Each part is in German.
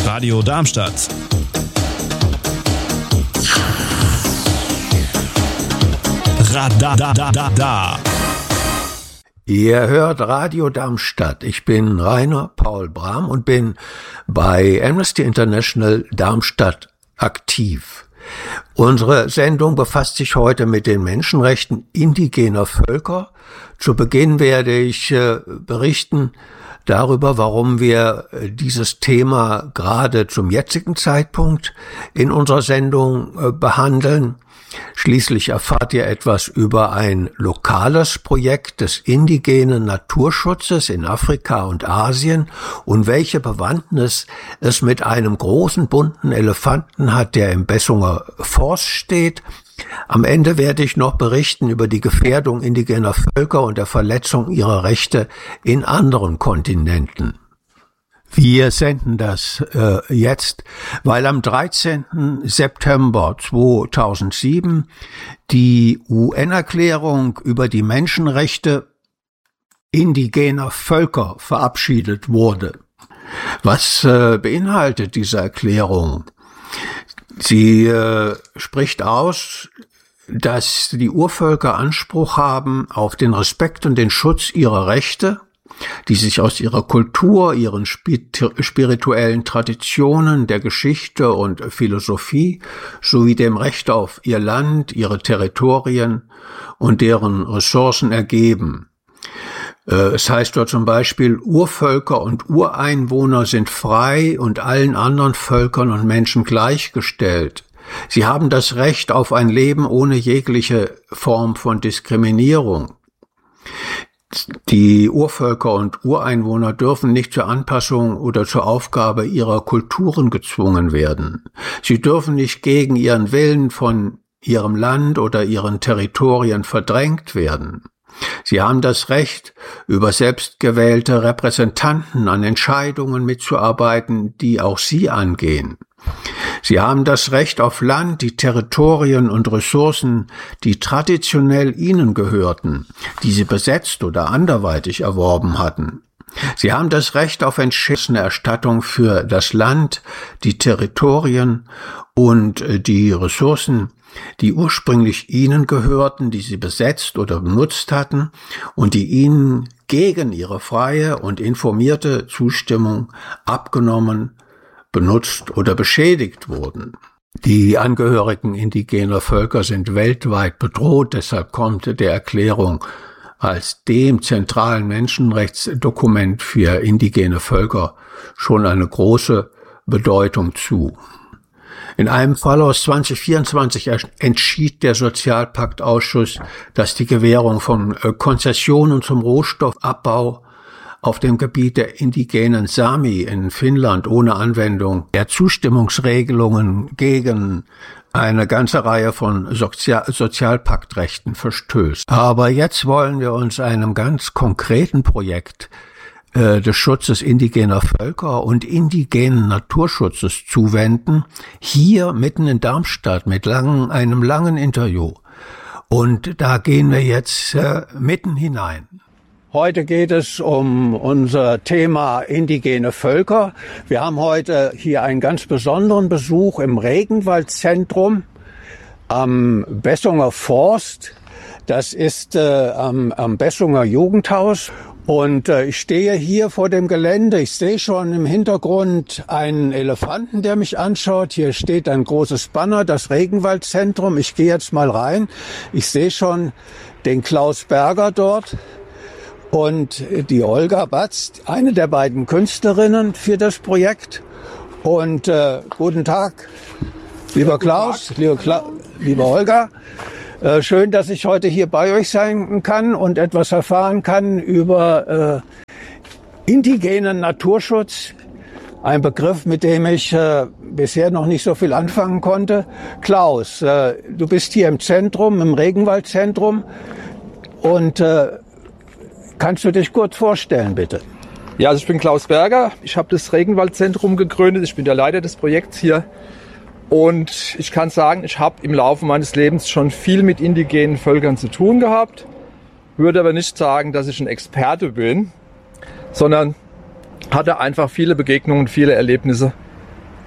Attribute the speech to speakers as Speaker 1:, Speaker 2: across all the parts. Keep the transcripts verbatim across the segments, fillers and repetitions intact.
Speaker 1: Radio Darmstadt. Radadadada.
Speaker 2: Ihr hört Radio Darmstadt. Ich bin Rainer Paul Brahm und bin bei Amnesty International Darmstadt aktiv. Unsere Sendung befasst sich heute mit den Menschenrechten indigener Völker. Zu Beginn werde ich äh, berichten darüber, warum wir dieses Thema gerade zum jetzigen Zeitpunkt in unserer Sendung äh, behandeln. Schließlich erfahrt ihr etwas über ein lokales Projekt des indigenen Naturschutzes in Afrika und Asien und welche Bewandtnis es mit einem großen bunten Elefanten hat, der im Bessunger Forst steht. Am Ende werde ich noch berichten über die Gefährdung indigener Völker und der Verletzung ihrer Rechte in anderen Kontinenten. Wir senden das äh, jetzt, weil am dreizehnten September zweitausendsieben die U N-Erklärung über die Menschenrechte indigener Völker verabschiedet wurde. Was äh, beinhaltet diese Erklärung? Sie äh, spricht aus, dass die Urvölker Anspruch haben auf den Respekt und den Schutz ihrer Rechte, die sich aus ihrer Kultur, ihren spirituellen Traditionen, der Geschichte und Philosophie sowie dem Recht auf ihr Land, ihre Territorien und deren Ressourcen ergeben. Es heißt dort zum Beispiel, Urvölker und Ureinwohner sind frei und allen anderen Völkern und Menschen gleichgestellt. Sie haben das Recht auf ein Leben ohne jegliche Form von Diskriminierung. Die Urvölker und Ureinwohner dürfen nicht zur Anpassung oder zur Aufgabe ihrer Kulturen gezwungen werden. Sie dürfen nicht gegen ihren Willen von ihrem Land oder ihren Territorien verdrängt werden. Sie haben das Recht, über selbstgewählte Repräsentanten an Entscheidungen mitzuarbeiten, die auch sie angehen. Sie haben das Recht auf Land, die Territorien und Ressourcen, die traditionell ihnen gehörten, die sie besetzt oder anderweitig erworben hatten. Sie haben das Recht auf entschädigende Erstattung für das Land, die Territorien und die Ressourcen, die ursprünglich ihnen gehörten, die sie besetzt oder benutzt hatten und die ihnen gegen ihre freie und informierte Zustimmung abgenommen, benutzt oder beschädigt wurden. Die Angehörigen indigener Völker sind weltweit bedroht, deshalb kommt der Erklärung als dem zentralen Menschenrechtsdokument für indigene Völker schon eine große Bedeutung zu. In einem Fall aus zweitausendvierundzwanzig entschied der Sozialpaktausschuss, dass die Gewährung von Konzessionen zum Rohstoffabbau auf dem Gebiet der indigenen Sami in Finnland ohne Anwendung der Zustimmungsregelungen gegen eine ganze Reihe von Sozial- Sozialpaktrechten verstößt. Aber jetzt wollen wir uns einem ganz konkreten Projekt äh, des Schutzes indigener Völker und indigenen Naturschutzes zuwenden, hier mitten in Darmstadt mit langen, einem langen Interview. Und da gehen wir jetzt äh, mitten hinein. Heute geht es um unser Thema indigene Völker. Wir haben heute hier einen ganz besonderen Besuch im Regenwaldzentrum am Bessunger Forst. Das ist äh, am, am Bessunger Jugendhaus. Und äh, ich stehe hier vor dem Gelände. Ich sehe schon im Hintergrund einen Elefanten, der mich anschaut. Hier steht ein großes Banner, das Regenwaldzentrum. Ich gehe jetzt mal rein. Ich sehe schon den Klaus Berger dort. Und die Olga Batz, eine der beiden Künstlerinnen für das Projekt. Und äh, guten Tag, lieber ja, Klaus, Tag. Liebe, Kla- liebe Olga. Äh, schön, dass ich heute hier bei euch sein kann und etwas erfahren kann über äh, indigenen Naturschutz. Ein Begriff, mit dem ich äh, bisher noch nicht so viel anfangen konnte. Klaus, äh, du bist hier im Zentrum, im Regenwaldzentrum. Und äh, kannst du dich kurz vorstellen, bitte?
Speaker 3: Ja, also ich bin Klaus Berger. Ich habe das Regenwaldzentrum gegründet. Ich bin der Leiter des Projekts hier. Und ich kann sagen, ich habe im Laufe meines Lebens schon viel mit indigenen Völkern zu tun gehabt. Würde aber nicht sagen, dass ich ein Experte bin, sondern hatte einfach viele Begegnungen, viele Erlebnisse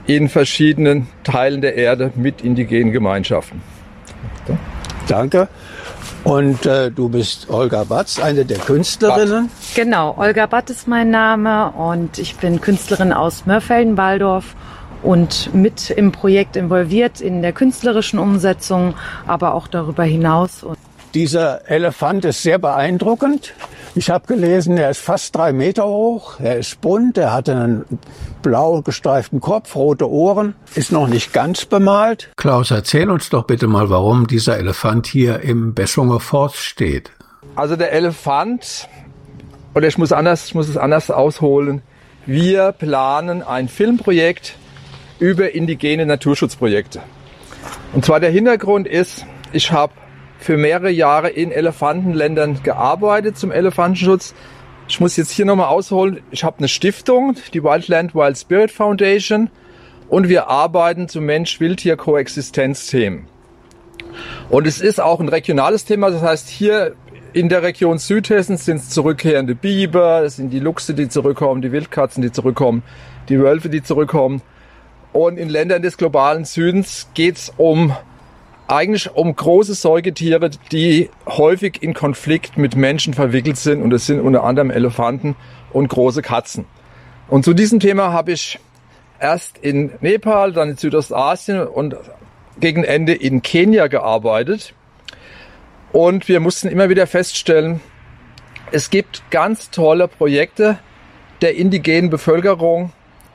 Speaker 3: in verschiedenen Teilen der Erde mit indigenen Gemeinschaften.
Speaker 2: Danke. Und äh, du bist Olga Batz, eine der Künstlerinnen.
Speaker 4: Genau, Olga Batz ist mein Name und ich bin Künstlerin aus Mörfelden-Walldorf und mit im Projekt involviert in der künstlerischen Umsetzung, aber auch darüber hinaus.
Speaker 2: Dieser Elefant ist sehr beeindruckend. Ich habe gelesen, er ist fast drei Meter hoch, er ist bunt, er hat einen blau gestreiften Kopf, rote Ohren, ist noch nicht ganz bemalt. Klaus, erzähl uns doch bitte mal, warum dieser Elefant hier im Bessunger Forst steht.
Speaker 3: Also der Elefant, oder ich muss, anders, ich muss es anders ausholen, wir planen ein Filmprojekt über indigene Naturschutzprojekte. Und zwar der Hintergrund ist, ich habe für mehrere Jahre in Elefantenländern gearbeitet zum Elefantenschutz. Ich muss jetzt hier nochmal ausholen. Ich habe eine Stiftung, die Wildland Wild Spirit Foundation, und wir arbeiten zu Mensch-Wildtier-Koexistenz-Themen. Und es ist auch ein regionales Thema. Das heißt, hier in der Region Südhessen sind es zurückkehrende Biber, es sind die Luchse, die zurückkommen, die Wildkatzen, die zurückkommen, die Wölfe, die zurückkommen. Und in Ländern des globalen Südens geht es um eigentlich um große Säugetiere, die häufig in Konflikt mit Menschen verwickelt sind. Und das sind unter anderem Elefanten und große Katzen. Und zu diesem Thema habe ich erst in Nepal, dann in Südostasien und gegen Ende in Kenia gearbeitet. Und wir mussten immer wieder feststellen, es gibt ganz tolle Projekte der indigenen Bevölkerung,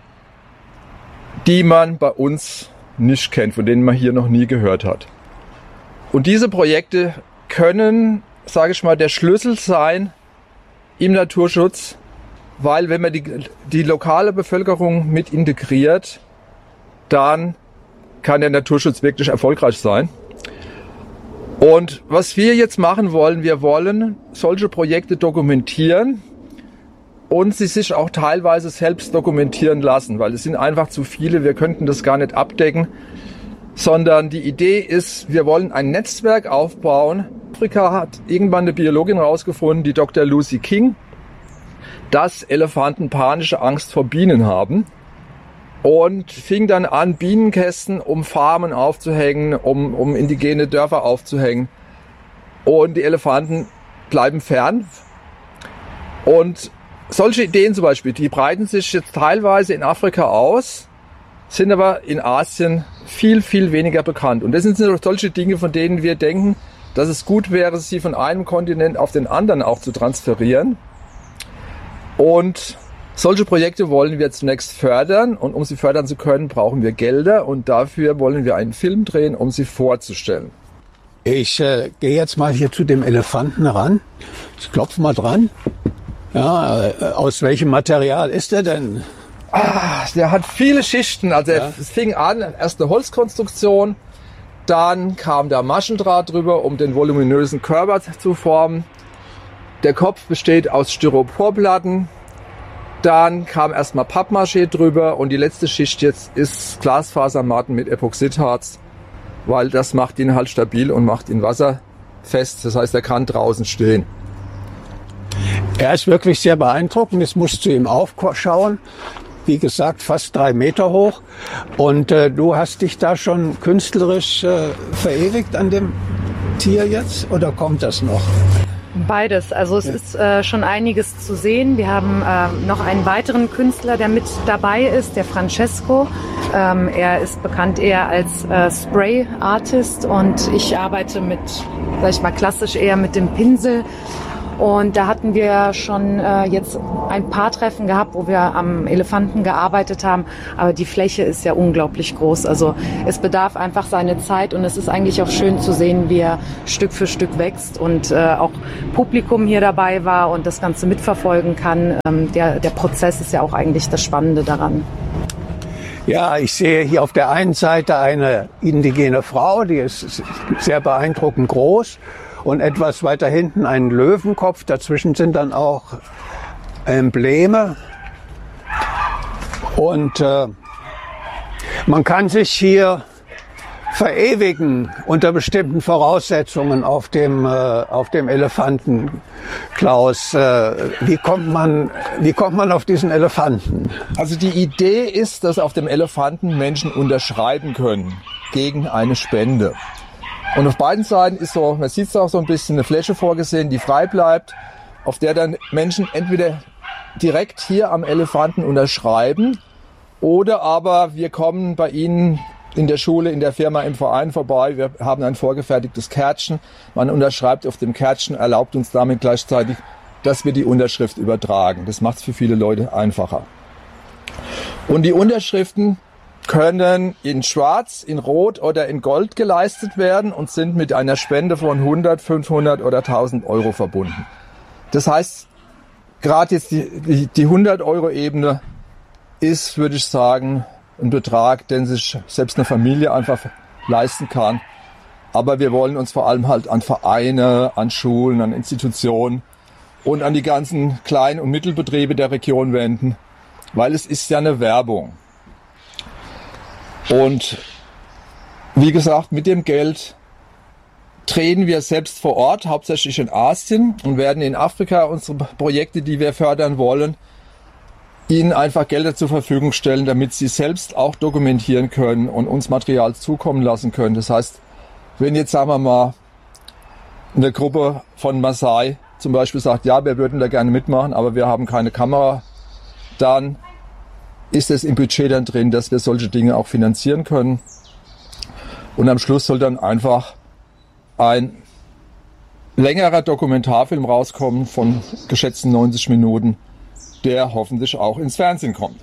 Speaker 3: die man bei uns nicht kennt, von denen man hier noch nie gehört hat. Und diese Projekte können, sage ich mal, der Schlüssel sein im Naturschutz, weil wenn man die, die lokale Bevölkerung mit integriert, dann kann der Naturschutz wirklich erfolgreich sein. Und was wir jetzt machen wollen, wir wollen solche Projekte dokumentieren und sie sich auch teilweise selbst dokumentieren lassen, weil es sind einfach zu viele, wir könnten das gar nicht abdecken. Sondern die Idee ist, wir wollen ein Netzwerk aufbauen. Afrika hat irgendwann eine Biologin herausgefunden, die Doktor Lucy King, dass Elefanten panische Angst vor Bienen haben und fing dann an, Bienenkästen um Farmen aufzuhängen, um, um indigene Dörfer aufzuhängen. Und die Elefanten bleiben fern. Und solche Ideen zum Beispiel, die breiten sich jetzt teilweise in Afrika aus, sind aber in Asien viel, viel weniger bekannt. Und das sind solche Dinge, von denen wir denken, dass es gut wäre, sie von einem Kontinent auf den anderen auch zu transferieren. Und solche Projekte wollen wir zunächst fördern. Und um sie fördern zu können, brauchen wir Gelder. Und dafür wollen wir einen Film drehen, um sie vorzustellen.
Speaker 2: Ich äh, gehe jetzt mal hier zu dem Elefanten ran. Ich klopfe mal dran. Ja, äh, aus welchem Material ist er denn?
Speaker 3: Ah, der hat viele Schichten. Also ja. Es fing an, erst eine Holzkonstruktion, dann kam da Maschendraht drüber, um den voluminösen Körper zu formen. Der Kopf besteht aus Styroporplatten. Dann kam erstmal Pappmaché drüber und die letzte Schicht jetzt ist Glasfasermatten mit Epoxidharz, weil das macht ihn halt stabil und macht ihn wasserfest. Das heißt, er kann draußen stehen.
Speaker 2: Er ist wirklich sehr beeindruckend. Jetzt musst du ihm aufschauen. Wie gesagt, fast drei Meter hoch. Und äh, du hast dich da schon künstlerisch äh, verewigt an dem Tier jetzt? Oder kommt das noch?
Speaker 4: Beides. Also es ja. ist äh, schon einiges zu sehen. Wir haben äh, noch einen weiteren Künstler, der mit dabei ist, der Francesco. Ähm, er ist bekannt eher als äh, Spray-Artist und ich arbeite mit, sag ich mal, klassisch eher mit dem Pinsel. Und da hatten wir schon äh, jetzt ein paar Treffen gehabt, wo wir am Elefanten gearbeitet haben. Aber die Fläche ist ja unglaublich groß. Also es bedarf einfach seine Zeit und es ist eigentlich auch schön zu sehen, wie er Stück für Stück wächst und äh, auch Publikum hier dabei war und das Ganze mitverfolgen kann. Ähm, der, der Prozess ist ja auch eigentlich das Spannende daran.
Speaker 2: Ja, ich sehe hier auf der einen Seite eine indigene Frau, die ist sehr beeindruckend groß. Und etwas weiter hinten einen Löwenkopf. Dazwischen sind dann auch Embleme. Und äh, man kann sich hier verewigen unter bestimmten Voraussetzungen auf dem, äh, auf dem Elefanten. Klaus, äh, wie kommt man, wie kommt man auf diesen Elefanten?
Speaker 3: Also die Idee ist, dass auf dem Elefanten Menschen unterschreiben können gegen eine Spende. Und auf beiden Seiten ist so, man sieht es auch so ein bisschen, eine Fläche vorgesehen, die frei bleibt, auf der dann Menschen entweder direkt hier am Elefanten unterschreiben oder aber wir kommen bei Ihnen in der Schule, in der Firma, im Verein vorbei. Wir haben ein vorgefertigtes Kärtchen. Man unterschreibt auf dem Kärtchen, erlaubt uns damit gleichzeitig, dass wir die Unterschrift übertragen. Das macht es für viele Leute einfacher. Und die Unterschriften können in Schwarz, in Rot oder in Gold geleistet werden und sind mit einer Spende von hundert, fünfhundert oder tausend Euro verbunden. Das heißt, gerade jetzt die, die, die hundert-Euro-Ebene ist, würde ich sagen, ein Betrag, den sich selbst eine Familie einfach leisten kann. Aber wir wollen uns vor allem halt an Vereine, an Schulen, an Institutionen und an die ganzen Klein- und Mittelbetriebe der Region wenden, weil es ist ja eine Werbung. Und wie gesagt, mit dem Geld treten wir selbst vor Ort, hauptsächlich in Asien, und werden in Afrika unsere Projekte, die wir fördern wollen, ihnen einfach Gelder zur Verfügung stellen, damit sie selbst auch dokumentieren können und uns Material zukommen lassen können. Das heißt, wenn jetzt, sagen wir mal, eine Gruppe von Maasai zum Beispiel sagt, ja, wir würden da gerne mitmachen, aber wir haben keine Kamera, dann ist es im Budget dann drin, dass wir solche Dinge auch finanzieren können. Und am Schluss soll dann einfach ein längerer Dokumentarfilm rauskommen von geschätzten neunzig Minuten, der hoffentlich auch ins Fernsehen kommt.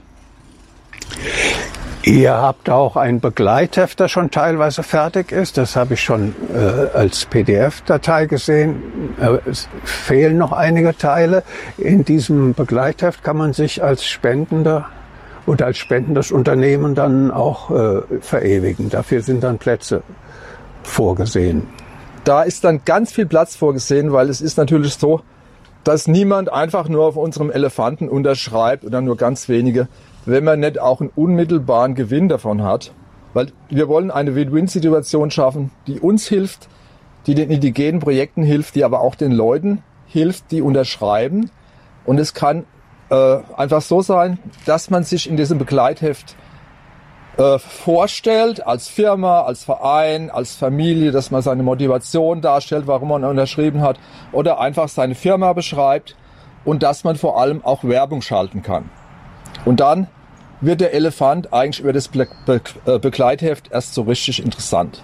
Speaker 2: Ihr habt auch ein Begleitheft, das schon teilweise fertig ist. Das habe ich schon äh, als P D F-Datei gesehen. Äh, es fehlen noch einige Teile. In diesem Begleitheft kann man sich als Spendender oder als spendendes Unternehmen dann auch äh, verewigen. Dafür sind dann Plätze vorgesehen.
Speaker 3: Da ist dann ganz viel Platz vorgesehen, weil es ist natürlich so, dass niemand einfach nur auf unserem Elefanten unterschreibt oder nur ganz wenige, wenn man nicht auch einen unmittelbaren Gewinn davon hat. Weil wir wollen eine Win-Win-Situation schaffen, die uns hilft, die den indigenen Projekten hilft, die aber auch den Leuten hilft, die unterschreiben. Und es kann äh, einfach so sein, dass man sich in diesem Begleitheft äh, vorstellt, als Firma, als Verein, als Familie, dass man seine Motivation darstellt, warum man unterschrieben hat, oder einfach seine Firma beschreibt und dass man vor allem auch Werbung schalten kann. Und dann wird der Elefant eigentlich über das Be- Be- Begleitheft erst so richtig interessant.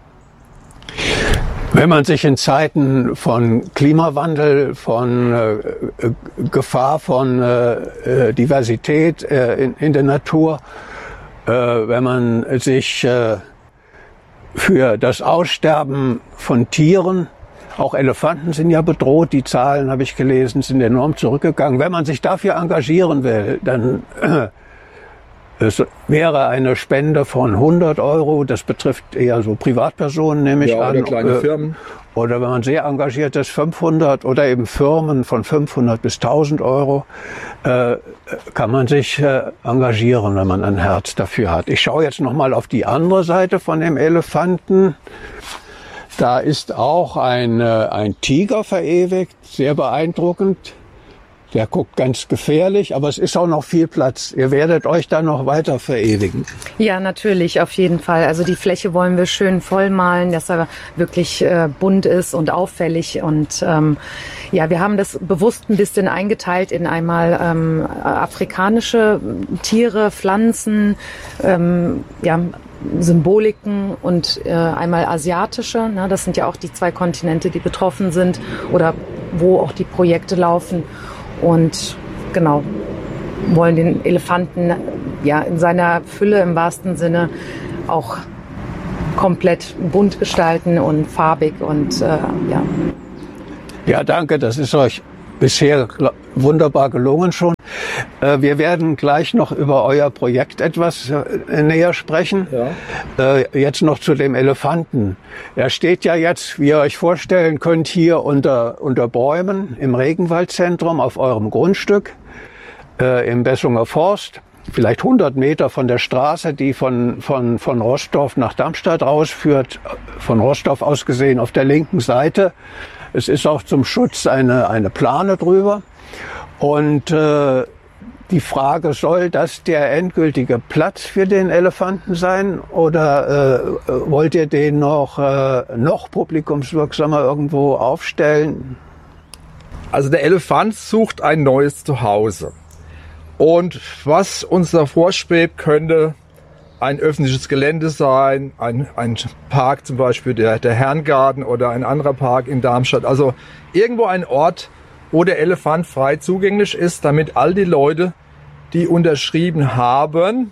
Speaker 2: Wenn man sich in Zeiten von Klimawandel, von äh, Gefahr von äh, Diversität äh, in, in der Natur, äh, wenn man sich äh, für das Aussterben von Tieren, auch Elefanten sind ja bedroht, die Zahlen, habe ich gelesen, sind enorm zurückgegangen. Wenn man sich dafür engagieren will, dann äh, es wäre eine Spende von hundert Euro, das betrifft eher so Privatpersonen, nehme ich
Speaker 3: ja,
Speaker 2: an.
Speaker 3: Oder kleine äh, Firmen.
Speaker 2: Oder wenn man sehr engagiert ist, fünfhundert oder eben Firmen von fünfhundert bis tausend Euro, äh, kann man sich äh, engagieren, wenn man ein Herz dafür hat. Ich schaue jetzt nochmal auf die andere Seite von dem Elefanten. Da ist auch ein, äh, ein Tiger verewigt, sehr beeindruckend. Der guckt ganz gefährlich, aber es ist auch noch viel Platz. Ihr werdet euch da noch weiter verewigen.
Speaker 4: Ja, natürlich, auf jeden Fall. Also die Fläche wollen wir schön vollmalen, dass er wirklich äh, bunt ist und auffällig. Und ähm, ja, wir haben das bewusst ein bisschen eingeteilt in einmal ähm, afrikanische Tiere, Pflanzen, ähm, ja, Symboliken und äh, einmal asiatische. Ne? Das sind ja auch die zwei Kontinente, die betroffen sind oder wo auch die Projekte laufen. Und genau, wollen den Elefanten ja in seiner Fülle im wahrsten Sinne auch komplett bunt gestalten und farbig und äh, ja.
Speaker 2: Ja, danke, das ist euch bisher wunderbar gelungen schon. Äh, wir werden gleich noch über euer Projekt etwas äh, näher sprechen. Ja. Äh, jetzt noch zu dem Elefanten. Er steht ja jetzt, wie ihr euch vorstellen könnt, hier unter, unter Bäumen im Regenwaldzentrum auf eurem Grundstück äh, im Bessunger Forst. vielleicht hundert Meter von der Straße, die von, von, von Roßdorf nach Darmstadt rausführt, von Roßdorf aus gesehen auf der linken Seite. Es ist auch zum Schutz eine, eine Plane drüber. Und äh, die Frage, soll das der endgültige Platz für den Elefanten sein oder äh, wollt ihr den noch, äh, noch publikumswirksamer irgendwo aufstellen?
Speaker 3: Also der Elefant sucht ein neues Zuhause. Und was uns da vorschwebt, könnte ein öffentliches Gelände sein, ein, ein Park zum Beispiel, der, der Herrengarten oder ein anderer Park in Darmstadt. Also irgendwo ein Ort, wo der Elefant frei zugänglich ist, damit all die Leute, die unterschrieben haben,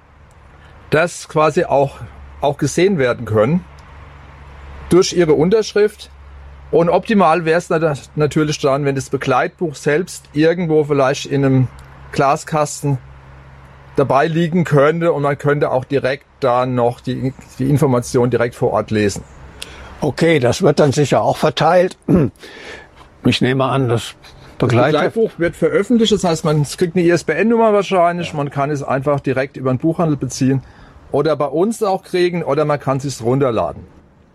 Speaker 3: das quasi auch, auch gesehen werden können durch ihre Unterschrift. Und optimal wäre es natürlich dann, wenn das Begleitbuch selbst irgendwo vielleicht in einem Glaskasten dabei liegen könnte und man könnte auch direkt dann noch die, die Information direkt vor Ort lesen.
Speaker 2: Okay, das wird dann sicher auch verteilt. Ich nehme an, das Begleitheft.
Speaker 3: Das Begleitbuch wird veröffentlicht, das heißt, man kriegt eine I S B N-Nummer wahrscheinlich, man kann es einfach direkt über den Buchhandel beziehen oder bei uns auch kriegen oder man kann es sich runterladen.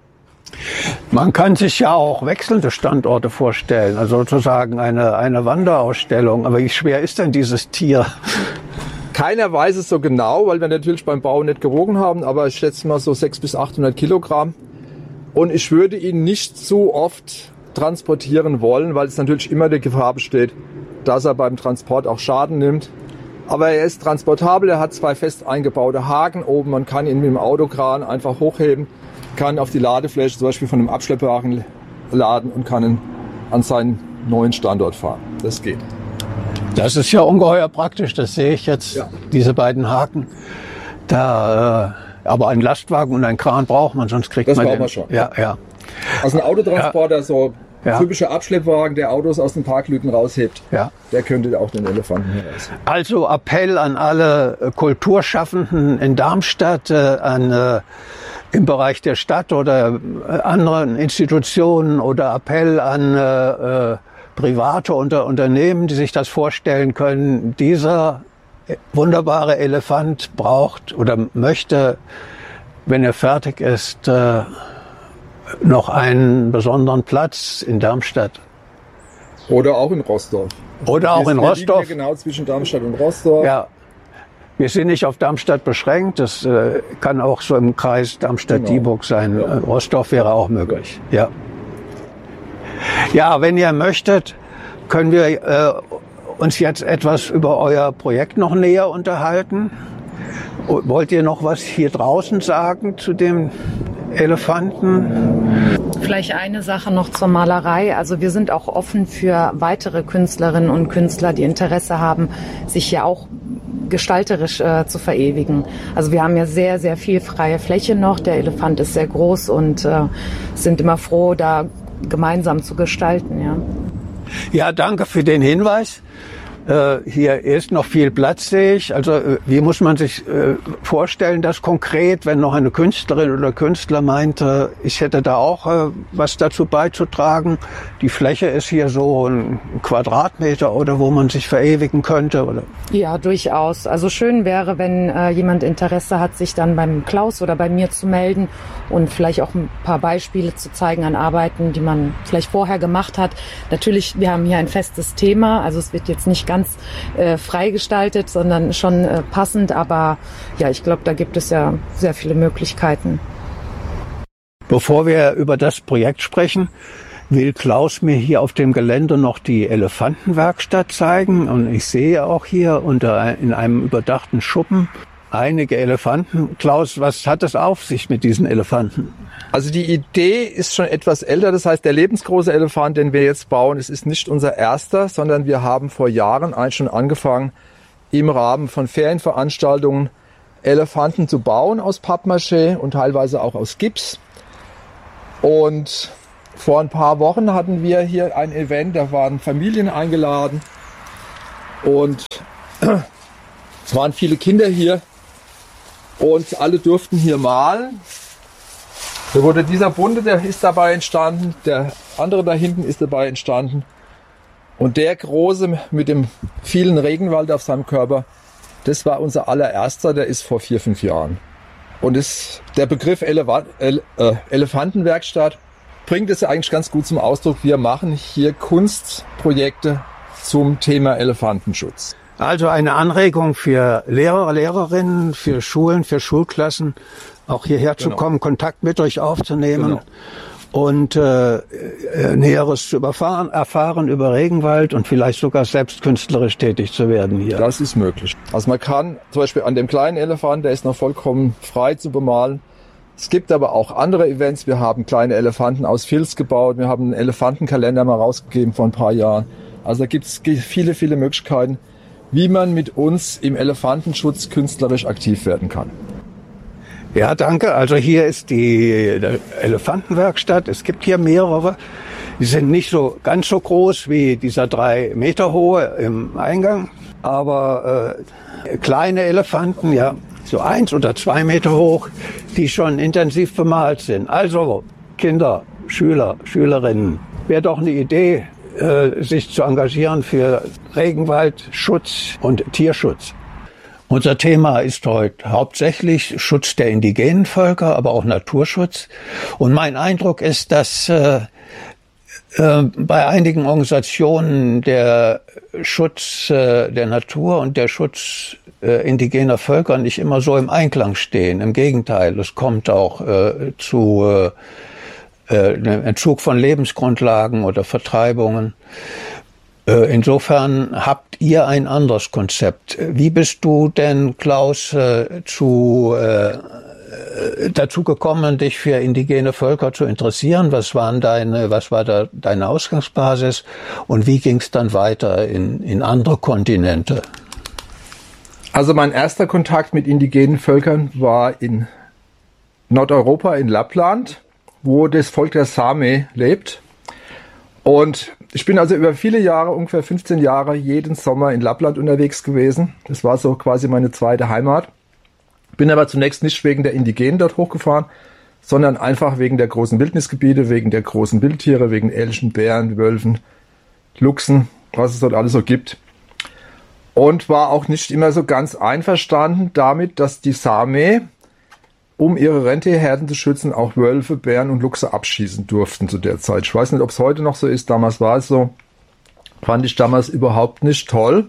Speaker 2: Man kann sich ja auch wechselnde Standorte vorstellen, also sozusagen eine, eine Wanderausstellung. Aber wie schwer ist denn dieses Tier?
Speaker 3: Keiner weiß es so genau, weil wir natürlich beim Bau nicht gewogen haben, aber ich schätze mal so sechshundert bis achthundert Kilogramm. Und ich würde ihn nicht zu oft transportieren wollen, weil es natürlich immer die Gefahr besteht, dass er beim Transport auch Schaden nimmt. Aber er ist transportabel, er hat zwei fest eingebaute Haken oben, man kann ihn mit dem Autokran einfach hochheben, kann auf die Ladefläche zum Beispiel von einem Abschleppwagen laden und kann ihn an seinen neuen Standort fahren. Das geht.
Speaker 2: Das ist ja ungeheuer praktisch, das sehe ich jetzt, ja. Diese beiden Haken. Da, äh, aber einen Lastwagen und einen Kran braucht man, sonst kriegt
Speaker 3: das
Speaker 2: man
Speaker 3: den.
Speaker 2: Das braucht man schon. Ja, ja.
Speaker 3: Also ein Autotransporter, ja. So
Speaker 2: ja.
Speaker 3: Typischer Abschleppwagen, der Autos aus den Parklüten raushebt,
Speaker 2: ja.
Speaker 3: Der könnte auch den Elefanten heraus.
Speaker 2: Also Appell an alle Kulturschaffenden in Darmstadt, äh, an äh, im Bereich der Stadt oder äh, anderen Institutionen oder Appell an äh, äh, private Unter Unternehmen, die sich das vorstellen können. Dieser wunderbare Elefant braucht oder möchte, wenn er fertig ist, äh, noch einen besonderen Platz in Darmstadt.
Speaker 3: Oder auch in Roßdorf.
Speaker 2: Oder auch in Roßdorf.
Speaker 3: Wir liegen genau zwischen Darmstadt und Roßdorf.
Speaker 2: Ja. Wir sind nicht auf Darmstadt beschränkt. Das äh, kann auch so im Kreis Darmstadt-Dieburg sein. Ja. Roßdorf wäre auch möglich. Ja. Ja, wenn ihr möchtet, können wir äh, uns jetzt etwas über euer Projekt noch näher unterhalten. Wollt ihr noch was hier draußen sagen zu dem Elefanten?
Speaker 4: Vielleicht eine Sache noch zur Malerei. Also wir sind auch offen für weitere Künstlerinnen und Künstler, die Interesse haben, sich hier auch gestalterisch äh, zu verewigen. Also wir haben ja sehr, sehr viel freie Fläche noch. Der Elefant ist sehr groß und äh, sind immer froh, da gemeinsam zu gestalten. Ja,
Speaker 2: ja, danke für den Hinweis. Äh, hier ist noch viel Platz, sehe ich. Also äh, wie muss man sich äh, vorstellen, dass konkret, wenn noch eine Künstlerin oder Künstler meinte, ich hätte da auch äh, was dazu beizutragen. Die Fläche ist hier so ein Quadratmeter oder wo man sich verewigen könnte, oder?
Speaker 4: Ja, durchaus. Also schön wäre, wenn äh, jemand Interesse hat, sich dann beim Klaus oder bei mir zu melden und vielleicht auch ein paar Beispiele zu zeigen an Arbeiten, die man vielleicht vorher gemacht hat. Natürlich, wir haben hier ein festes Thema, also es wird jetzt nicht ganz äh, frei gestaltet, sondern schon äh, passend, aber ja, ich glaube, da gibt es ja sehr viele Möglichkeiten.
Speaker 2: Bevor wir über das Projekt sprechen, will Klaus mir hier auf dem Gelände noch die Elefantenwerkstatt zeigen. Und ich sehe auch hier unter in einem überdachten Schuppen einige Elefanten. Klaus, was hat es auf sich mit diesen Elefanten?
Speaker 3: Also die Idee ist schon etwas älter. Das heißt, der lebensgroße Elefant, den wir jetzt bauen, es ist nicht unser erster, sondern wir haben vor Jahren eigentlich schon angefangen, im Rahmen von Ferienveranstaltungen Elefanten zu bauen aus Pappmaché und teilweise auch aus Gips. Und vor ein paar Wochen hatten wir hier ein Event, da waren Familien eingeladen und es waren viele Kinder hier und alle durften hier malen. Da wurde dieser bunte, der ist dabei entstanden, der andere da hinten ist dabei entstanden und der große mit dem vielen Regenwald auf seinem Körper, Das war unser allererster, der ist vor vier, fünf Jahren. Und ist der Begriff Eleva- Ele- äh, Elefantenwerkstatt bringt es ja eigentlich ganz gut zum Ausdruck. Wir machen hier Kunstprojekte zum Thema Elefantenschutz.
Speaker 2: Also eine Anregung für Lehrer, Lehrerinnen, für Schulen, für Schulklassen, auch hierher zu
Speaker 3: Genau.
Speaker 2: kommen, Kontakt mit euch aufzunehmen.
Speaker 3: Genau.
Speaker 2: Und äh, äh, Näheres zu überfahren, erfahren über Regenwald und vielleicht sogar selbst künstlerisch tätig zu werden hier.
Speaker 3: Das ist möglich. Also man kann zum Beispiel an dem kleinen Elefant, der ist noch vollkommen frei zu bemalen. Es gibt aber auch andere Events. Wir haben kleine Elefanten aus Filz gebaut. Wir haben einen Elefantenkalender mal rausgegeben vor ein paar Jahren. Also da gibt es viele, viele Möglichkeiten, wie man mit uns im Elefantenschutz künstlerisch aktiv werden kann.
Speaker 2: Ja, danke. Also hier ist die Elefantenwerkstatt. Es gibt hier mehrere. Die sind nicht so ganz so groß wie dieser drei Meter hohe im Eingang, aber äh, kleine Elefanten, ja, so eins oder zwei Meter hoch, die schon intensiv bemalt sind. Also Kinder, Schüler, Schülerinnen, wäre doch eine Idee, äh, sich zu engagieren für Regenwaldschutz und Tierschutz. Unser Thema ist heute hauptsächlich Schutz der indigenen Völker, aber auch Naturschutz. Und mein Eindruck ist, dass äh, äh, bei einigen Organisationen der Schutz äh, der Natur und der Schutz äh, indigener Völker nicht immer so im Einklang stehen. Im Gegenteil, es kommt auch äh, zu äh, äh, Entzug von Lebensgrundlagen oder Vertreibungen. Insofern habt ihr ein anderes Konzept. Wie bist du denn, Klaus, äh, zu, äh, dazu gekommen, dich für indigene Völker zu interessieren? Was waren deine, was war da deine Ausgangsbasis? Und wie ging es dann weiter in, in andere Kontinente?
Speaker 3: Also mein erster Kontakt mit indigenen Völkern war in Nordeuropa, in Lappland, wo das Volk der Same lebt. Und ich bin also über viele Jahre, ungefähr fünfzehn Jahre, jeden Sommer in Lappland unterwegs gewesen. Das war so quasi meine zweite Heimat. Bin aber zunächst nicht wegen der Indigenen dort hochgefahren, sondern einfach wegen der großen Wildnisgebiete, wegen der großen Wildtiere, wegen Elchen, Bären, Wölfen, Luchsen, was es dort alles so gibt. Und war auch nicht immer so ganz einverstanden damit, dass die Same, um ihre Rentierherden zu schützen, auch Wölfe, Bären und Luchse abschießen durften zu der Zeit. Ich weiß nicht, ob es heute noch so ist. Damals war es so. Fand ich damals überhaupt nicht toll.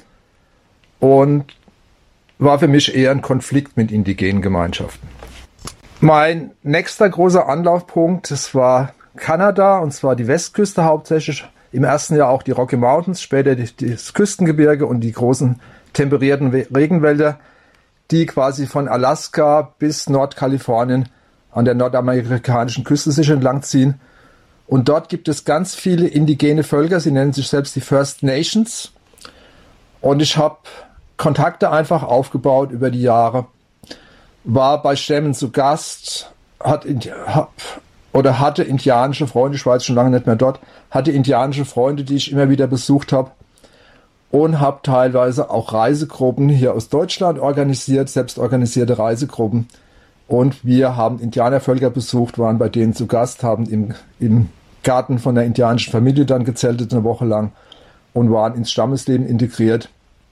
Speaker 3: Und war für mich eher ein Konflikt mit indigenen Gemeinschaften. Mein nächster großer Anlaufpunkt, das war Kanada, und zwar die Westküste hauptsächlich. Im ersten Jahr auch die Rocky Mountains, später das Küstengebirge und die großen temperierten Regenwälder, die quasi von Alaska bis Nordkalifornien an der nordamerikanischen Küste sich entlangziehen. Und dort gibt es ganz viele indigene Völker, sie nennen sich selbst die First Nations. Und ich habe Kontakte einfach aufgebaut über die Jahre, war bei Stämmen zu Gast, hat, hab, oder hatte indianische Freunde, ich war jetzt schon lange nicht mehr dort, hatte indianische Freunde, die ich immer wieder besucht habe. Und habe teilweise auch Reisegruppen hier aus Deutschland organisiert, selbst organisierte Reisegruppen. Und wir haben Indianervölker besucht, waren bei denen zu Gast, haben im, im Garten von der indianischen Familie dann gezeltet eine Woche lang und waren ins Stammesleben integriert.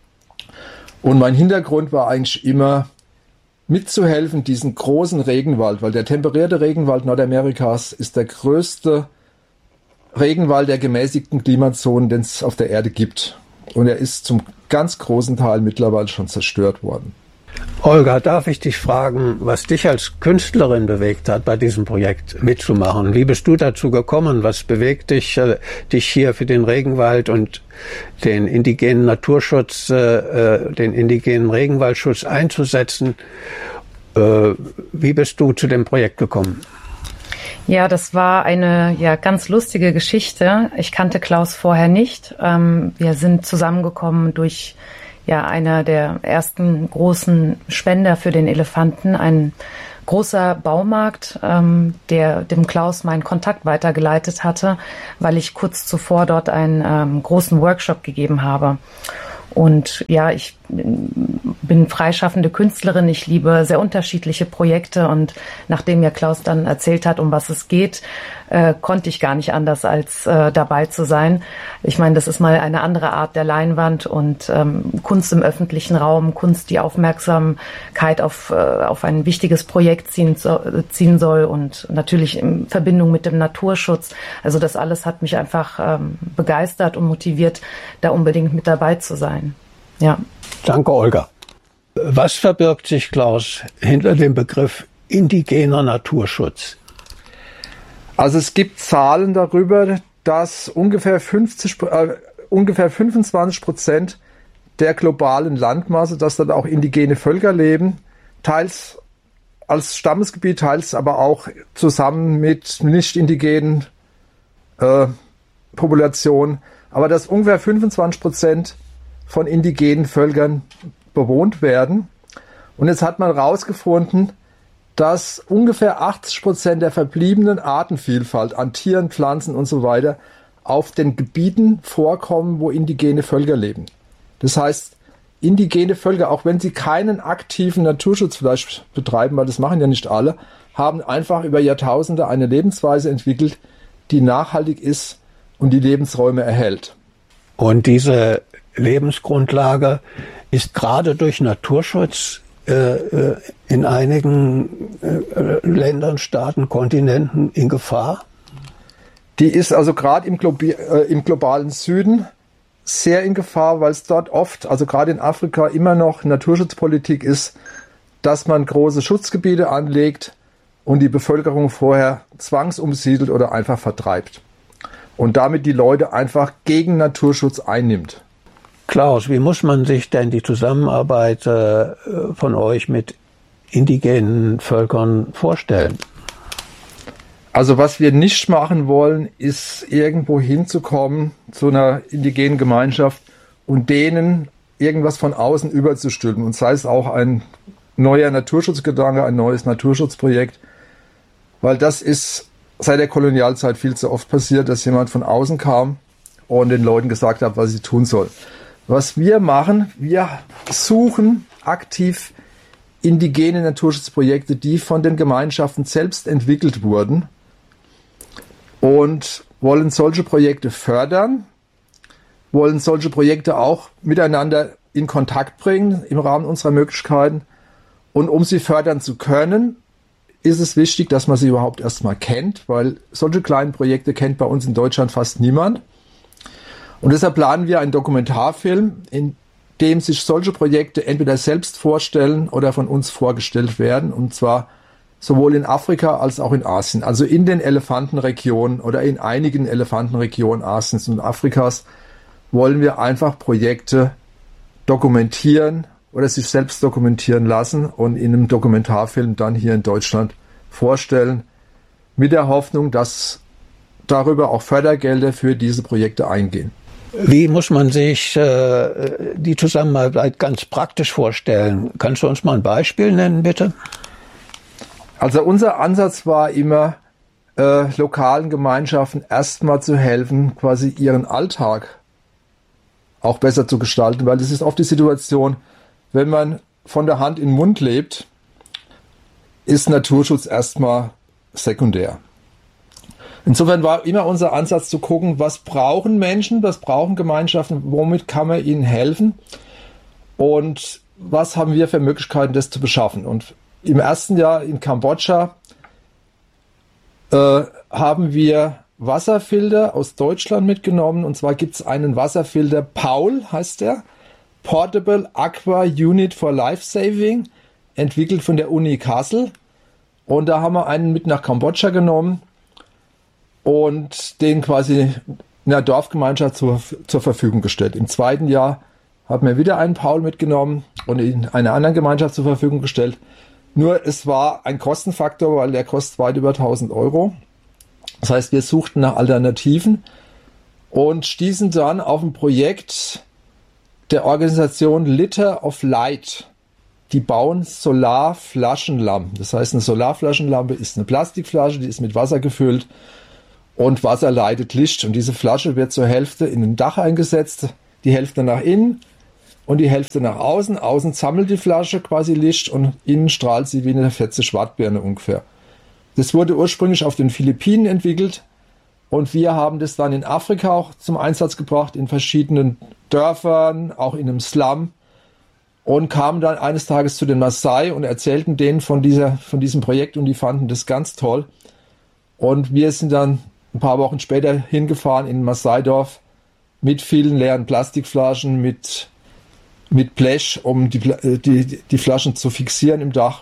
Speaker 3: Und mein Hintergrund war eigentlich immer mitzuhelfen, diesen großen Regenwald, weil der temperierte Regenwald Nordamerikas ist der größte Regenwald der gemäßigten Klimazonen, den es auf der Erde gibt. Und er ist zum ganz großen Teil mittlerweile schon zerstört worden.
Speaker 2: Olga, darf ich dich fragen, was dich als Künstlerin bewegt hat, bei diesem Projekt mitzumachen? Wie bist du dazu gekommen? Was bewegt dich, äh, dich hier für den Regenwald und den indigenen Naturschutz, äh, den indigenen Regenwaldschutz einzusetzen? Äh, wie bist du zu dem Projekt gekommen?
Speaker 4: Ja, das war eine ja ganz lustige Geschichte. Ich kannte Klaus vorher nicht. Ähm, wir sind zusammengekommen durch ja einer der ersten großen Spender für den Elefanten, ein großer Baumarkt, ähm, der dem Klaus meinen Kontakt weitergeleitet hatte, weil ich kurz zuvor dort einen ähm, großen Workshop gegeben habe. Und ja, ich bin freischaffende Künstlerin, ich liebe sehr unterschiedliche Projekte und nachdem mir Klaus dann erzählt hat, um was es geht, äh, konnte ich gar nicht anders als äh, dabei zu sein. Ich meine, das ist mal eine andere Art der Leinwand und ähm, Kunst im öffentlichen Raum, Kunst, die Aufmerksamkeit auf, äh, auf ein wichtiges Projekt ziehen, so, ziehen soll und natürlich in Verbindung mit dem Naturschutz. Also das alles hat mich einfach ähm, begeistert und motiviert, da unbedingt mit dabei zu sein. Ja.
Speaker 2: Danke, Olga. Was verbirgt sich, Klaus, hinter dem Begriff indigener Naturschutz?
Speaker 3: Also es gibt Zahlen darüber, dass ungefähr fünfzig, äh, ungefähr fünfundzwanzig Prozent der globalen Landmasse, dass dort auch indigene Völker leben, teils als Stammesgebiet, teils aber auch zusammen mit nicht indigenen äh, Populationen. Aber dass ungefähr fünfundzwanzig Prozent von indigenen Völkern bewohnt werden. Und jetzt hat man herausgefunden, dass ungefähr achtzig Prozent der verbliebenen Artenvielfalt an Tieren, Pflanzen und so weiter auf den Gebieten vorkommen, wo indigene Völker leben. Das heißt, indigene Völker, auch wenn sie keinen aktiven Naturschutz vielleicht betreiben, weil das machen ja nicht alle, haben einfach über Jahrtausende eine Lebensweise entwickelt, die nachhaltig ist und die Lebensräume erhält.
Speaker 2: Und diese Lebensgrundlage ist gerade durch Naturschutz äh, in einigen äh, Ländern, Staaten, Kontinenten in Gefahr?
Speaker 3: Die ist also gerade im, Globi- äh, im globalen Süden sehr in Gefahr, weil es dort oft, also gerade in Afrika, immer noch Naturschutzpolitik ist, dass man große Schutzgebiete anlegt und die Bevölkerung vorher zwangsumsiedelt oder einfach vertreibt. Und damit die Leute einfach gegen Naturschutz einnimmt.
Speaker 2: Klaus, wie muss man sich denn die Zusammenarbeit äh, von euch mit indigenen Völkern vorstellen?
Speaker 3: Also was wir nicht machen wollen, ist irgendwo hinzukommen zu einer indigenen Gemeinschaft und denen irgendwas von außen überzustülpen. Und sei es auch ein neuer Naturschutzgedanke, ein neues Naturschutzprojekt. Weil das ist seit der Kolonialzeit viel zu oft passiert, dass jemand von außen kam und den Leuten gesagt hat, was sie tun sollen. Was wir machen, wir suchen aktiv indigene Naturschutzprojekte, die von den Gemeinschaften selbst entwickelt wurden und wollen solche Projekte fördern, wollen solche Projekte auch miteinander in Kontakt bringen im Rahmen unserer Möglichkeiten. Und um sie fördern zu können, ist es wichtig, dass man sie überhaupt erstmal kennt, weil solche kleinen Projekte kennt bei uns in Deutschland fast niemand. Und deshalb planen wir einen Dokumentarfilm, in dem sich solche Projekte entweder selbst vorstellen oder von uns vorgestellt werden. Und zwar sowohl in Afrika als auch in Asien. Also in den Elefantenregionen oder in einigen Elefantenregionen Asiens und Afrikas wollen wir einfach Projekte dokumentieren oder sich selbst dokumentieren lassen und in einem Dokumentarfilm dann hier in Deutschland vorstellen, mit der Hoffnung, dass darüber auch Fördergelder für diese Projekte eingehen.
Speaker 2: Wie muss man sich äh, die Zusammenarbeit ganz praktisch vorstellen? Kannst du uns mal ein Beispiel nennen, bitte?
Speaker 3: Also unser Ansatz war immer, äh, lokalen Gemeinschaften erstmal zu helfen, quasi ihren Alltag auch besser zu gestalten, weil das ist oft die Situation, wenn man von der Hand in den Mund lebt, ist Naturschutz erstmal sekundär. Insofern war immer unser Ansatz zu gucken, was brauchen Menschen, was brauchen Gemeinschaften, womit kann man ihnen helfen und was haben wir für Möglichkeiten, das zu beschaffen. Und im ersten Jahr in Kambodscha äh, haben wir Wasserfilter aus Deutschland mitgenommen. Und zwar gibt es einen Wasserfilter, Paul heißt der, Portable Aqua Unit for Life Saving, entwickelt von der Uni Kassel. Und da haben wir einen mit nach Kambodscha genommen und den quasi in der Dorfgemeinschaft zur, zur Verfügung gestellt. Im zweiten Jahr haben wir wieder einen Paul mitgenommen und in einer anderen Gemeinschaft zur Verfügung gestellt. Nur es war ein Kostenfaktor, weil der kostet weit über tausend Euro. Das heißt, wir suchten nach Alternativen und stießen dann auf ein Projekt der Organisation Litter of Light. Die bauen Solarflaschenlampen. Das heißt, eine Solarflaschenlampe ist eine Plastikflasche, die ist mit Wasser gefüllt und Wasser leitet Licht. Und diese Flasche wird zur Hälfte in ein Dach eingesetzt, die Hälfte nach innen und die Hälfte nach außen. Außen sammelt die Flasche quasi Licht und innen strahlt sie wie eine vierzig Watt Birne ungefähr. Das wurde ursprünglich auf den Philippinen entwickelt und wir haben das dann in Afrika auch zum Einsatz gebracht, in verschiedenen Dörfern, auch in einem Slum, und kamen dann eines Tages zu den Maasai und erzählten denen von, dieser, von diesem Projekt und die fanden das ganz toll. Und wir sind dann ein paar Wochen später hingefahren in ein Maasai-Dorf mit vielen leeren Plastikflaschen, mit, mit Blech, um die, die, die Flaschen zu fixieren im Dach.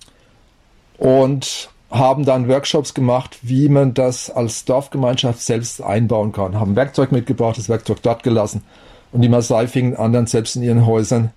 Speaker 3: Und haben dann Workshops gemacht, wie man das als Dorfgemeinschaft selbst einbauen kann. Haben Werkzeug mitgebracht, das Werkzeug dort gelassen. Und die Maasai fingen an, dann selbst in ihren Häusern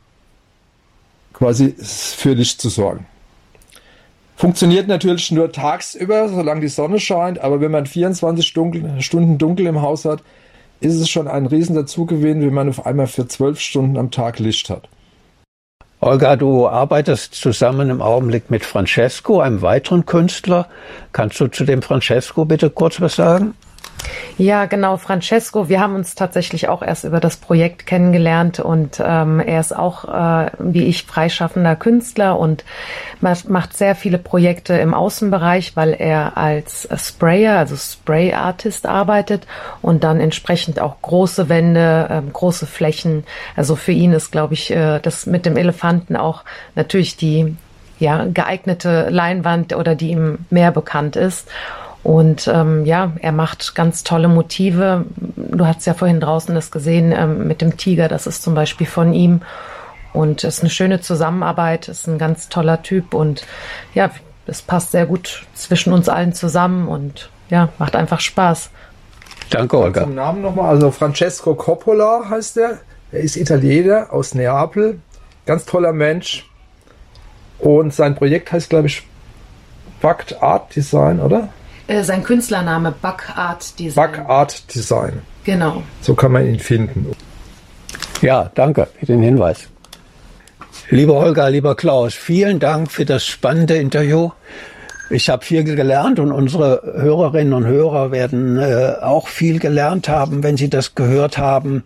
Speaker 3: quasi für Licht zu sorgen. Funktioniert natürlich nur tagsüber, solange die Sonne scheint, aber wenn man vierundzwanzig dunkel, Stunden dunkel im Haus hat, ist es schon ein riesen Dazugewinn, wenn man auf einmal für zwölf Stunden am Tag Licht hat.
Speaker 2: Olga, du arbeitest zusammen im Augenblick mit Francesco, einem weiteren Künstler. Kannst du zu dem Francesco bitte kurz was sagen?
Speaker 4: Ja, genau, Francesco. Wir haben uns tatsächlich auch erst über das Projekt kennengelernt und ähm, er ist auch, äh, wie ich, freischaffender Künstler und macht sehr viele Projekte im Außenbereich, weil er als Sprayer, also Spray Artist arbeitet und dann entsprechend auch große Wände, äh, große Flächen. Also für ihn ist, glaube ich, äh, das mit dem Elefanten auch natürlich die ja geeignete Leinwand oder die ihm mehr bekannt ist. Und ähm, ja, er macht ganz tolle Motive. Du hast ja vorhin draußen das gesehen ähm, mit dem Tiger, das ist zum Beispiel von ihm. Und es ist eine schöne Zusammenarbeit, ist ein ganz toller Typ. Und ja, es passt sehr gut zwischen uns allen zusammen und ja, macht einfach Spaß.
Speaker 2: Danke, Olga.
Speaker 3: Zum Namen nochmal, also Francesco Coppola heißt er. Er ist Italiener aus Neapel, ganz toller Mensch. Und sein Projekt heißt, glaube ich, Buck Art Design, oder?
Speaker 4: Sein Künstlername Buck Art Design.
Speaker 3: Buck Art Design.
Speaker 4: Genau.
Speaker 3: So kann man ihn finden.
Speaker 2: Ja, danke für den Hinweis. Liebe Olga, lieber Klaus, vielen Dank für das spannende Interview. Ich habe viel gelernt und unsere Hörerinnen und Hörer werden äh, auch viel gelernt haben, wenn sie das gehört haben,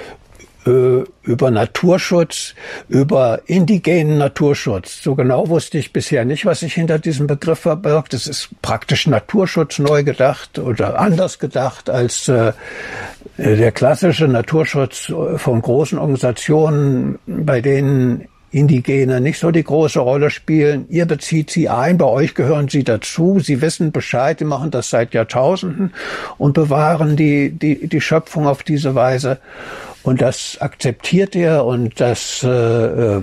Speaker 2: über Naturschutz, über indigenen Naturschutz. So genau wusste ich bisher nicht, was sich hinter diesem Begriff verbirgt. Es ist praktisch Naturschutz neu gedacht oder anders gedacht als äh, der klassische Naturschutz von großen Organisationen, bei denen Indigene nicht so die große Rolle spielen. Ihr bezieht sie ein, bei euch gehören sie dazu. Sie wissen Bescheid, die machen das seit Jahrtausenden und bewahren die, die, die Schöpfung auf diese Weise. Und das akzeptiert ihr und das äh,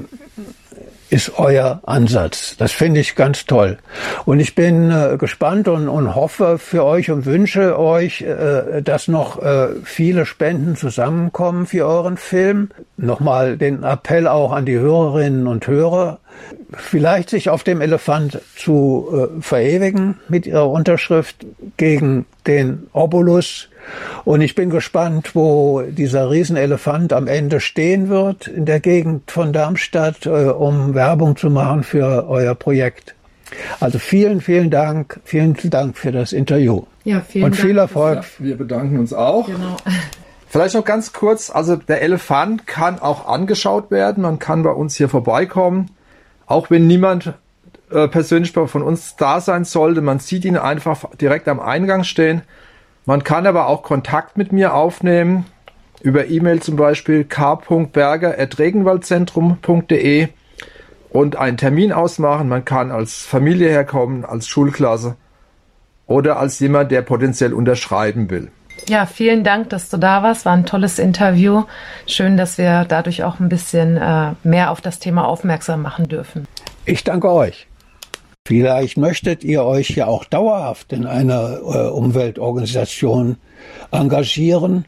Speaker 2: ist euer Ansatz. Das finde ich ganz toll. Und ich bin äh, gespannt und, und hoffe für euch und wünsche euch, äh, dass noch äh, viele Spenden zusammenkommen für euren Film. Nochmal den Appell auch an die Hörerinnen und Hörer, vielleicht sich auf dem Elefant zu äh, verewigen mit ihrer Unterschrift gegen den Obolus. Und ich bin gespannt, wo dieser Riesenelefant am Ende stehen wird in der Gegend von Darmstadt, äh, um Werbung zu machen für euer Projekt. Also vielen, vielen Dank, vielen Dank für das Interview.
Speaker 4: Ja, vielen
Speaker 2: Und
Speaker 4: Dank.
Speaker 2: viel Erfolg.
Speaker 3: Ja, wir bedanken uns auch.
Speaker 4: Genau.
Speaker 3: Vielleicht noch ganz kurz, also der Elefant kann auch angeschaut werden, man kann bei uns hier vorbeikommen, auch wenn niemand äh, persönlich von uns da sein sollte, man sieht ihn einfach direkt am Eingang stehen. Man kann aber auch Kontakt mit mir aufnehmen, über E-Mail zum Beispiel k punkt berger at regenwaldzentrum punkt de und einen Termin ausmachen. Man kann als Familie herkommen, als Schulklasse oder als jemand, der potenziell unterschreiben will.
Speaker 4: Ja, vielen Dank, dass du da warst. War ein tolles Interview. Schön, dass wir dadurch auch ein bisschen äh, mehr auf das Thema aufmerksam machen dürfen.
Speaker 2: Ich danke euch. Vielleicht möchtet ihr euch ja auch dauerhaft in einer äh, Umweltorganisation engagieren.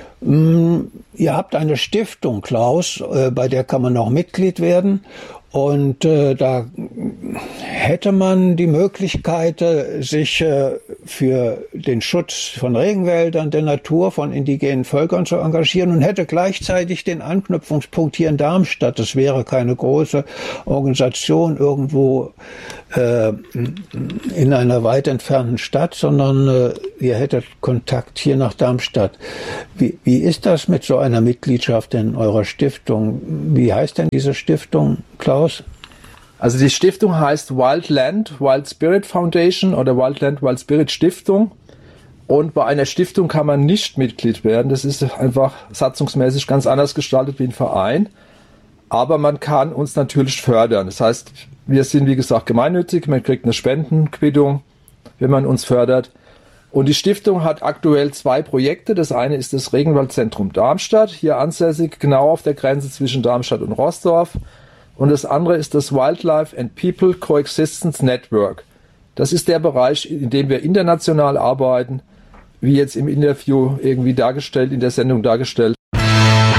Speaker 2: Mm, ihr habt eine Stiftung, Klaus, äh, bei der kann man auch Mitglied werden. Und äh, da hätte man die Möglichkeit, äh, sich äh, für den Schutz von Regenwäldern, der Natur, von indigenen Völkern zu engagieren und hätte gleichzeitig den Anknüpfungspunkt hier in Darmstadt. Das wäre keine große Organisation irgendwo äh, in einer weit entfernten Stadt, sondern äh, ihr hättet Kontakt hier nach Darmstadt. Wie, wie ist das mit so einer Mitgliedschaft in eurer Stiftung? Wie heißt denn diese Stiftung, Klaus?
Speaker 3: Also die Stiftung heißt Wildland Wild Spirit Foundation oder Wildland Wild Spirit Stiftung. Und bei einer Stiftung kann man nicht Mitglied werden. Das ist einfach satzungsmäßig ganz anders gestaltet wie ein Verein. Aber man kann uns natürlich fördern. Das heißt, wir sind wie gesagt gemeinnützig. Man kriegt eine Spendenquittung, wenn man uns fördert. Und die Stiftung hat aktuell zwei Projekte. Das eine ist das Regenwaldzentrum Darmstadt, hier ansässig, genau auf der Grenze zwischen Darmstadt und Roßdorf. Und das andere ist das Wildlife and People Coexistence Network. Das ist der Bereich, in dem wir international arbeiten, wie jetzt im Interview irgendwie dargestellt, in der Sendung dargestellt.